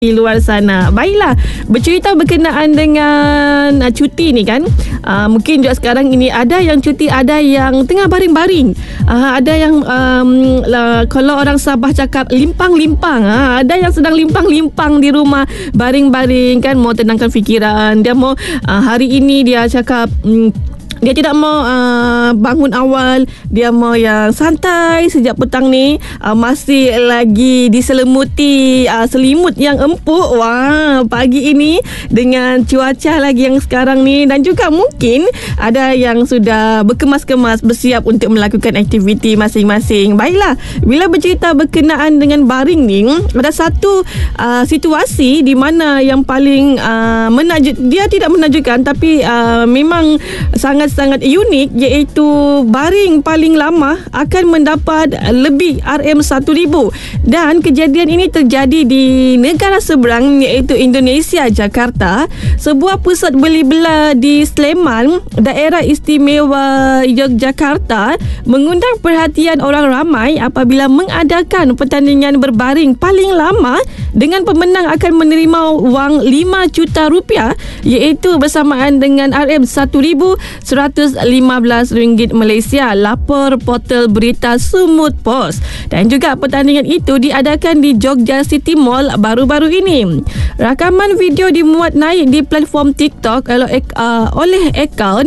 di luar sana. Baiklah, bercerita berkenaan dengan cuti ni kan, mungkin juga sekarang ini ada yang cuti, ada yang tengah baring-baring, ada yang kalau orang Sabah cakap limpang-limpang, ada yang sedang limpang-limpang di rumah baring-baring kan, mau tenangkan fikiran. Dia mau hari ini dia cakap dia tidak mau bangun awal, dia mau yang santai sejak petang ni, masih lagi diselimuti selimut yang empuk. Wah, pagi ini dengan cuaca lagi yang sekarang ni, dan juga mungkin ada yang sudah berkemas-kemas bersiap untuk melakukan aktiviti masing-masing. Baiklah, bila bercerita berkenaan dengan baring ni, ada satu situasi di mana yang paling dia tidak menakjubkan tapi memang sangat unik, iaitu baring paling lama akan mendapat lebih RM1,000, dan kejadian ini terjadi di negara seberang iaitu Indonesia, Jakarta. Sebuah pusat beli belah di Sleman, daerah istimewa Yogyakarta, mengundang perhatian orang ramai apabila mengadakan pertandingan berbaring paling lama dengan pemenang akan menerima wang RM5 juta, iaitu bersamaan dengan RM1,115 Malaysia, lapor portal berita Sumut Post. Dan juga pertandingan itu diadakan di Jogja City Mall baru-baru ini. Rakaman video dimuat naik di platform TikTok oleh akaun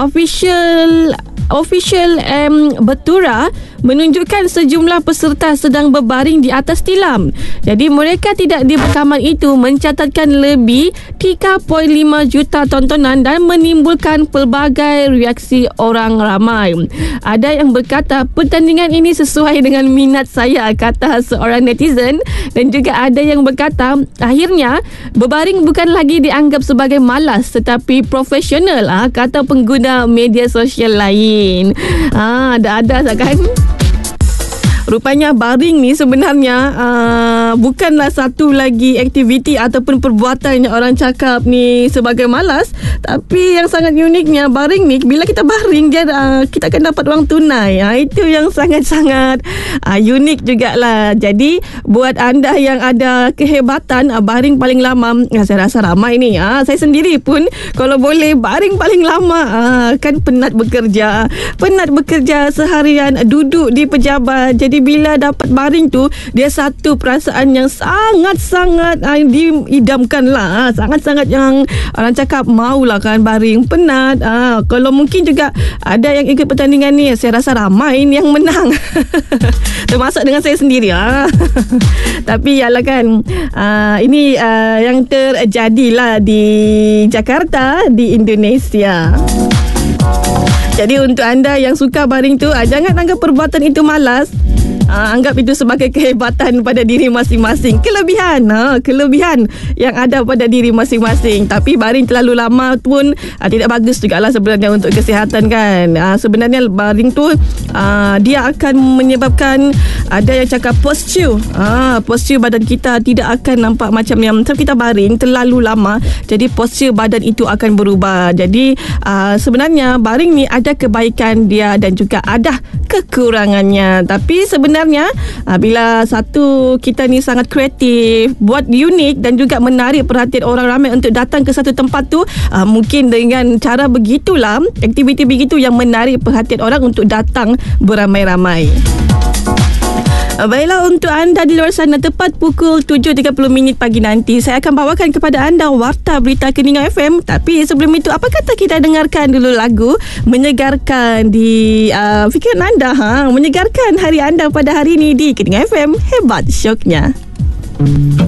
official Betura, menunjukkan sejumlah peserta sedang berbaring di atas tilam. Jadi mereka tidak di rakaman itu mencatatkan lebih 3.5 juta tontonan dan menimbulkan pelbagai reaksi orang ramai. Ada yang berkata pertandingan ini sesuai dengan minat saya, kata seorang netizen, dan juga ada yang berkata akhirnya berbaring bukan lagi dianggap sebagai malas tetapi profesional, kata pengguna media sosial lain. Ada kan? Rupanya baring ni sebenarnya bukanlah satu lagi aktiviti ataupun perbuatan yang orang cakap ni sebagai malas, tapi yang sangat uniknya baring ni, bila kita baring dia kita akan dapat wang tunai. Itu yang sangat-sangat unik jugalah. Jadi buat anda yang ada kehebatan baring paling lama, saya rasa ramai ni. Saya sendiri pun kalau boleh baring paling lama, kan penat bekerja seharian duduk di pejabat. Jadi bila dapat baring tu, dia satu perasaan yang sangat-sangat diidamkan lah. Sangat-sangat yang orang cakap maulah kan baring, penat. Kalau mungkin juga ada yang ikut pertandingan ni, saya rasa ramai yang menang. Termasuk dengan saya sendiri. Tapi yalah kan, ini yang terjadilah di Jakarta, di Indonesia. Jadi untuk anda yang suka baring tu, jangan anggap perbuatan itu malas. Anggap itu sebagai kehebatan pada diri masing-masing. Kelebihan yang ada pada diri masing-masing. Tapi baring terlalu lama pun tidak bagus jugalah sebenarnya untuk kesihatan kan. Sebenarnya baring tu dia akan menyebabkan, ada yang cakap postur badan kita tidak akan nampak macam yang kita baring terlalu lama. Jadi postur badan itu akan berubah. Jadi sebenarnya baring ni ada kebaikan dia dan juga ada kekurangannya. Tapi sebenarnya bila satu kita ni sangat kreatif, buat unik dan juga menarik perhatian orang ramai untuk datang ke satu tempat tu, mungkin dengan cara begitulah, aktiviti begitu yang menarik perhatian orang untuk datang beramai-ramai. Baiklah, untuk anda di luar sana, tepat pukul 7.30 pagi nanti saya akan bawakan kepada anda Warta Berita Keningan FM. Tapi sebelum itu, apa kata kita dengarkan dulu lagu menyegarkan di fikiran anda, menyegarkan hari anda pada hari ini di Keningan FM. Hebat syoknya.